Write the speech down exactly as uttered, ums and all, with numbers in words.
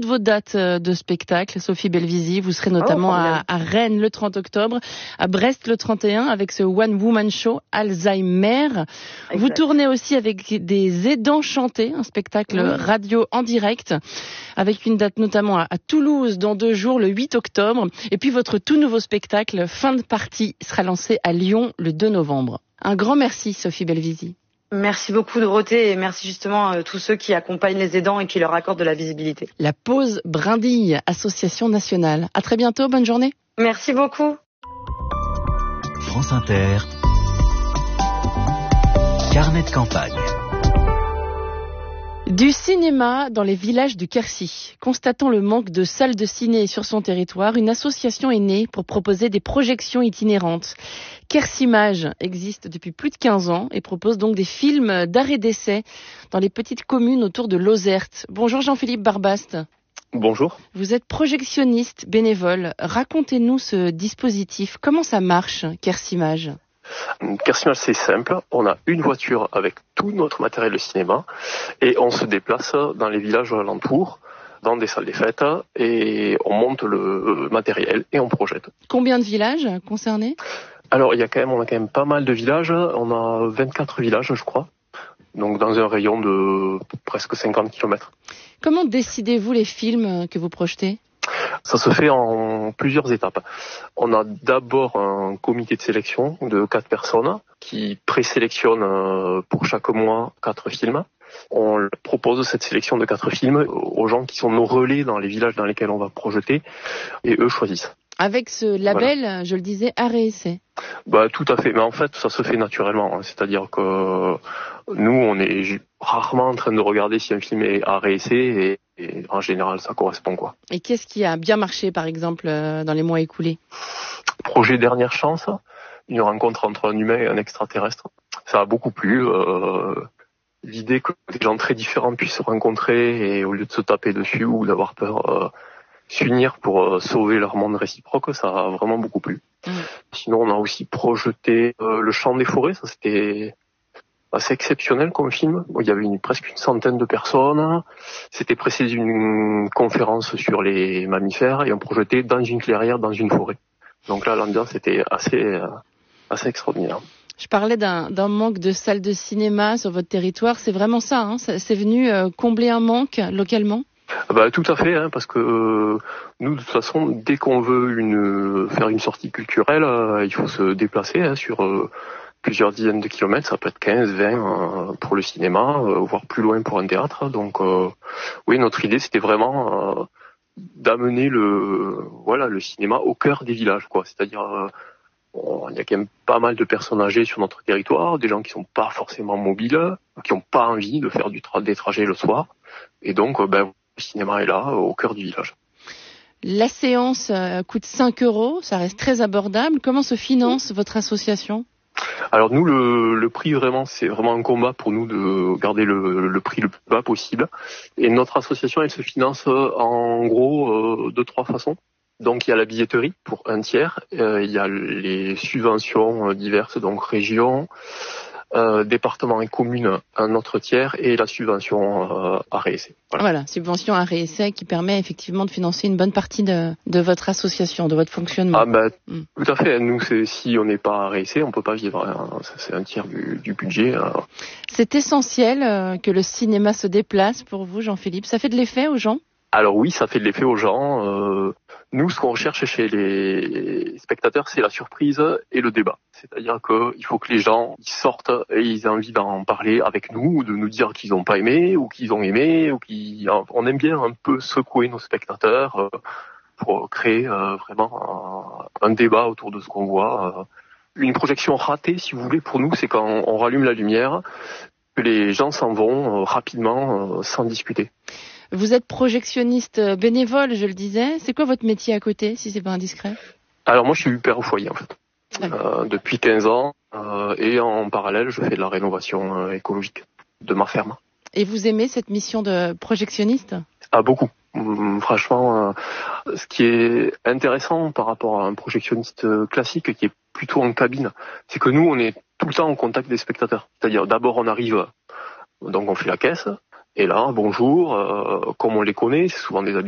toutes vos dates de spectacle, Sophie Belvisi. Vous serez notamment oh, à, à Rennes le trente octobre, à Brest le trente et un avec ce One Woman Show Alzheimer. Exact. Vous tournez aussi avec des aidants chantés, un spectacle oui. radio en direct, avec une date notamment à, à Toulouse dans deux jours, le huit octobre. Et puis votre tout nouveau spectacle, Fin de partie, sera lancé à Lyon le deux novembre. Un grand merci, Sophie Belvisi. Merci beaucoup, Dorothée, et merci justement à tous ceux qui accompagnent les aidants et qui leur accordent de la visibilité. La Pause Brindille, association nationale. À très bientôt, bonne journée. Merci beaucoup. France Inter, carnet de campagne. Du cinéma dans les villages du Quercy. Constatant le manque de salles de ciné sur son territoire, une association est née pour proposer des projections itinérantes. Quercymage existe depuis plus de quinze ans et propose donc des films d'arrêt d'essai dans les petites communes autour de Lozerte. Bonjour Jean-Philippe Barbaste. Bonjour. Vous êtes projectionniste bénévole. Racontez-nous ce dispositif. Comment ça marche, Quercymage ? Quercymage, c'est simple. On a une voiture avec tout notre matériel de cinéma et on se déplace dans les villages alentours, dans des salles des fêtes, et on monte le matériel et on projette. Combien de villages concernés ? Alors, il y a quand même, on a quand même pas mal de villages. On a vingt-quatre villages, je crois. Donc, dans un rayon de presque cinquante kilomètres. Comment décidez-vous les films que vous projetez ? Ça se fait en plusieurs étapes. On a d'abord un comité de sélection de quatre personnes qui présélectionne pour chaque mois quatre films. On propose cette sélection de quatre films aux gens qui sont nos relais dans les villages dans lesquels on va projeter et eux choisissent. Avec ce label, voilà. Je le disais, arrêt essai. Bah tout à fait, mais en fait ça se fait naturellement, hein. C'est-à-dire que nous on est rarement en train de regarder si un film est arrêt essai et, et en général ça correspond quoi. Et qu'est-ce qui a bien marché par exemple dans les mois écoulés ? Projet Dernière Chance, une rencontre entre un humain et un extraterrestre. Ça a beaucoup plu. Euh, l'idée que des gens très différents puissent se rencontrer et au lieu de se taper dessus ou d'avoir peur, euh, s'unir pour euh, sauver leur monde réciproque, ça a vraiment beaucoup plu. Mmh. Sinon, on a aussi projeté euh, Le Chant des Forêts, ça c'était assez exceptionnel comme film. Il y avait une, presque une centaine de personnes. C'était précédé d'une conférence sur les mammifères et on projetait dans une clairière, dans une forêt. Donc là, l'ambiance était assez, euh, assez extraordinaire. Je parlais d'un, d'un manque de salles de cinéma sur votre territoire. C'est vraiment ça, hein ? C'est venu euh, combler un manque localement ? Bah, tout à fait, hein, parce que euh, nous, de toute façon, dès qu'on veut une, faire une sortie culturelle, euh, il faut se déplacer hein, sur euh, plusieurs dizaines de kilomètres. Ça peut être quinze, vingt euh, pour le cinéma, euh, voire plus loin pour un théâtre. Donc, euh, oui, notre idée, c'était vraiment euh, d'amener le, voilà, le cinéma au cœur des villages, quoi. C'est-à-dire, euh, bon, il y a quand même pas mal de personnes âgées sur notre territoire, des gens qui sont pas forcément mobiles, qui n'ont pas envie de faire du tra- des trajets le soir, et donc, euh, ben le cinéma est là, au cœur du village. La séance euh, coûte cinq euros, ça reste très abordable. Comment se finance votre association ? Alors nous, le, le prix vraiment, c'est vraiment un combat pour nous de garder le, le prix le plus bas possible. Et notre association, elle se finance en gros euh, de trois façons. Donc il y a la billetterie pour un tiers, euh, il y a les subventions diverses, donc région, Euh, département et commune un autre tiers et la subvention euh, arrêt essai. Voilà. voilà, subvention arrêt essai qui permet effectivement de financer une bonne partie de, de votre association, de votre fonctionnement. Ah ben mm. Tout à fait. Nous, c'est, si on n'est pas arrêt essai, on peut pas vivre. Hein. C'est un tiers du, du budget. Alors. C'est essentiel euh, que le cinéma se déplace pour vous, Jean-Philippe. Ça fait de l'effet aux gens ? Alors oui, ça fait de l'effet aux gens. Euh, nous, ce qu'on recherche chez les spectateurs, c'est la surprise et le débat. C'est-à-dire qu'il faut que les gens ils sortent et ils aient envie d'en parler avec nous, de nous dire qu'ils n'ont pas aimé ou qu'ils ont aimé, ou qu'ils... On aime bien un peu secouer nos spectateurs euh, pour créer euh, vraiment un, un débat autour de ce qu'on voit. Euh, une projection ratée, si vous voulez, pour nous, c'est quand on rallume la lumière, que les gens s'en vont euh, rapidement, euh, sans discuter. Vous êtes projectionniste bénévole, je le disais. C'est quoi votre métier à côté, si c'est pas indiscret ? Alors moi, je suis père au foyer, en fait. Euh, depuis quinze ans. Euh, et en parallèle, je fais de la rénovation euh, écologique de ma ferme. Et vous aimez cette mission de projectionniste ? Ah, beaucoup. Hum, franchement, euh, ce qui est intéressant par rapport à un projectionniste classique qui est plutôt en cabine, c'est que nous, on est tout le temps en contact des spectateurs. C'est-à-dire, d'abord, on arrive, donc on fait la caisse. Et là, bonjour, euh, comme on les connaît, c'est souvent des habitués.